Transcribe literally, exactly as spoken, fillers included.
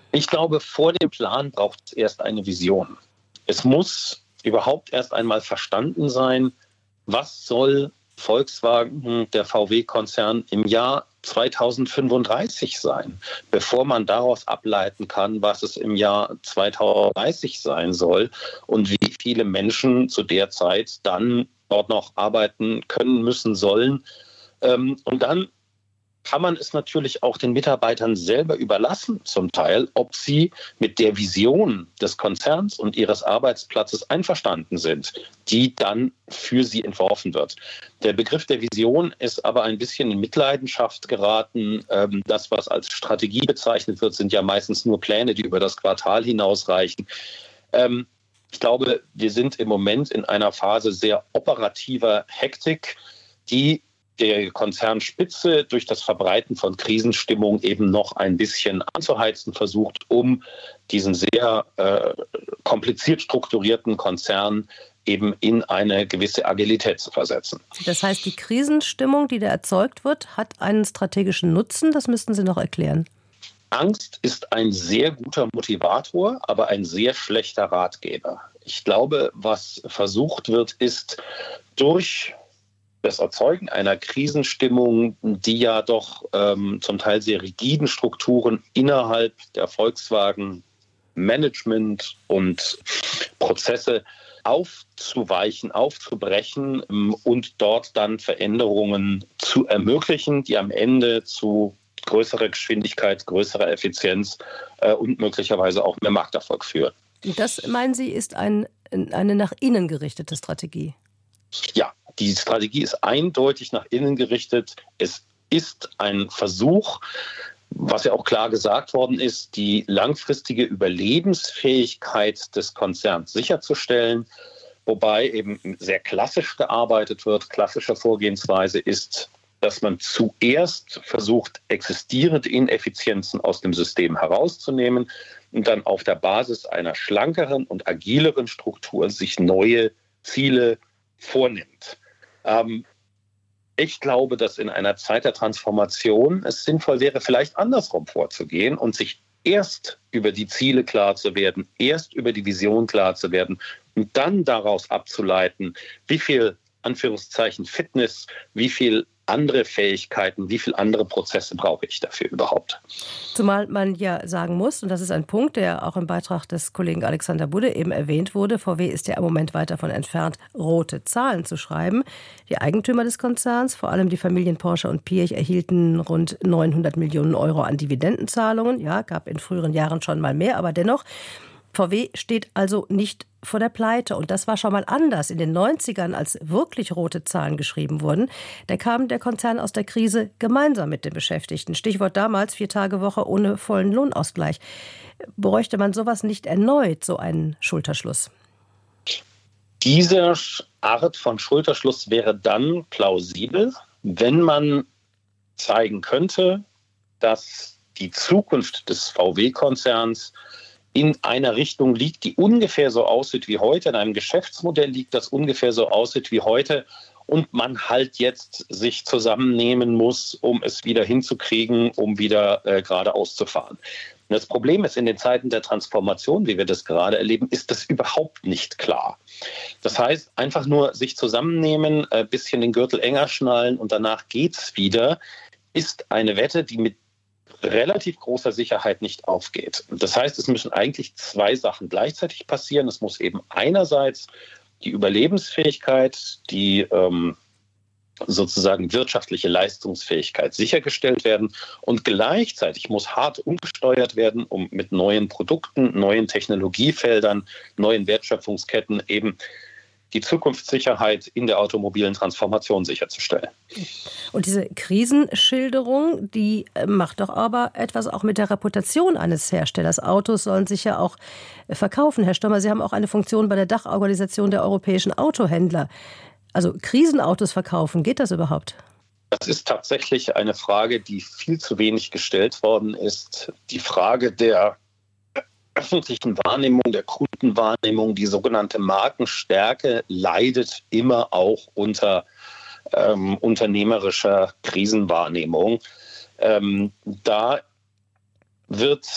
Ich glaube, vor dem Plan braucht es erst eine Vision. Es muss überhaupt erst einmal verstanden sein, was soll Volkswagen, der V W-Konzern, im Jahr zweitausendfünfunddreißig sein, bevor man daraus ableiten kann, was es im Jahr zweitausenddreißig sein soll und wie viele Menschen zu der Zeit dann dort noch arbeiten können, müssen, sollen. Und dann kann man es natürlich auch den Mitarbeitern selber überlassen, zum Teil, ob sie mit der Vision des Konzerns und ihres Arbeitsplatzes einverstanden sind, die dann für sie entworfen wird. Der Begriff der Vision ist aber ein bisschen in Mitleidenschaft geraten. Das, was als Strategie bezeichnet wird, sind ja meistens nur Pläne, die über das Quartal hinausreichen. Ich glaube, wir sind im Moment in einer Phase sehr operativer Hektik, die der Konzernspitze durch das Verbreiten von Krisenstimmung eben noch ein bisschen anzuheizen versucht, um diesen sehr äh, kompliziert strukturierten Konzern eben in eine gewisse Agilität zu versetzen. Das heißt, die Krisenstimmung, die da erzeugt wird, hat einen strategischen Nutzen. Das müssten Sie noch erklären. Angst ist ein sehr guter Motivator, aber ein sehr schlechter Ratgeber. Ich glaube, was versucht wird, ist durch das Erzeugen einer Krisenstimmung, die ja doch ähm, zum Teil sehr rigiden Strukturen innerhalb der Volkswagen Management und Prozesse aufzuweichen, aufzubrechen ähm, und dort dann Veränderungen zu ermöglichen, die am Ende zu größerer Geschwindigkeit, größerer Effizienz äh, und möglicherweise auch mehr Markterfolg führen. Das, meinen Sie, ist ein, eine nach innen gerichtete Strategie? Ja. Die Strategie ist eindeutig nach innen gerichtet. Es ist ein Versuch, was ja auch klar gesagt worden ist, die langfristige Überlebensfähigkeit des Konzerns sicherzustellen, wobei eben sehr klassisch gearbeitet wird. Klassische Vorgehensweise ist, dass man zuerst versucht, existierende Ineffizienzen aus dem System herauszunehmen und dann auf der Basis einer schlankeren und agileren Struktur sich neue Ziele vornimmt. Ich glaube, dass in einer Zeit der Transformation es sinnvoll wäre, vielleicht andersrum vorzugehen und sich erst über die Ziele klar zu werden, erst über die Vision klar zu werden und dann daraus abzuleiten, wie viel, Anführungszeichen, Fitness, wie viel andere Fähigkeiten, wie viele andere Prozesse brauche ich dafür überhaupt? Zumal man ja sagen muss, und das ist ein Punkt, der auch im Beitrag des Kollegen Alexander Budde eben erwähnt wurde, V W ist ja im Moment weit davon entfernt, rote Zahlen zu schreiben. Die Eigentümer des Konzerns, vor allem die Familien Porsche und Piëch, erhielten rund neunhundert Millionen Euro an Dividendenzahlungen. Ja, gab in früheren Jahren schon mal mehr, aber dennoch, V W steht also nicht vor der Pleite. Und das war schon mal anders in den neunzigern, als wirklich rote Zahlen geschrieben wurden. Da kam der Konzern aus der Krise gemeinsam mit den Beschäftigten. Stichwort damals Vier-Tage-Woche ohne vollen Lohnausgleich. Bräuchte man sowas nicht erneut, so einen Schulterschluss? Diese Art von Schulterschluss wäre dann plausibel, wenn man zeigen könnte, dass die Zukunft des V W-Konzerns in einer Richtung liegt, die ungefähr so aussieht wie heute, in einem Geschäftsmodell liegt, das ungefähr so aussieht wie heute und man halt jetzt sich zusammennehmen muss, um es wieder hinzukriegen, um wieder äh, geradeaus zu fahren. Und das Problem ist, in den Zeiten der Transformation, wie wir das gerade erleben, ist das überhaupt nicht klar. Das heißt, einfach nur sich zusammennehmen, ein bisschen den Gürtel enger schnallen und danach geht's wieder, ist eine Wette, die mit relativ großer Sicherheit nicht aufgeht. Das heißt, es müssen eigentlich zwei Sachen gleichzeitig passieren. Es muss eben einerseits die Überlebensfähigkeit, die ähm, sozusagen wirtschaftliche Leistungsfähigkeit sichergestellt werden und gleichzeitig muss hart umgesteuert werden, um mit neuen Produkten, neuen Technologiefeldern, neuen Wertschöpfungsketten eben die Zukunftssicherheit in der automobilen Transformation sicherzustellen. Und diese Krisenschilderung, die macht doch aber etwas auch mit der Reputation eines Herstellers. Autos sollen sich ja auch verkaufen. Herr Stommer, Sie haben auch eine Funktion bei der Dachorganisation der europäischen Autohändler. Also Krisenautos verkaufen, geht das überhaupt? Das ist tatsächlich eine Frage, die viel zu wenig gestellt worden ist. Die Frage der öffentlichen Wahrnehmung, der Kundenwahrnehmung, die sogenannte Markenstärke leidet immer auch unter ähm, unternehmerischer Krisenwahrnehmung. Ähm, da wird